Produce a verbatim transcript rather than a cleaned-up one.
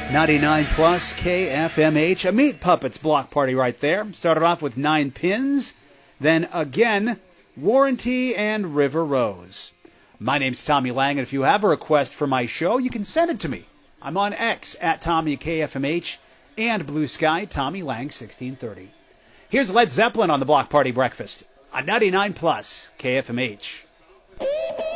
ninety-nine plus K F M H, a Meat Puppets block party right there. Started off with Nine Pins, then again, Warranty and River Rose. My name's Tommy Lang, and if you have a request for my show, you can send it to me. I'm on X at Tommy K F M H and Blue Sky, Tommy Lang sixteen thirty. Here's Led Zeppelin on the Block Party Breakfast on ninety-nine plus K F M H.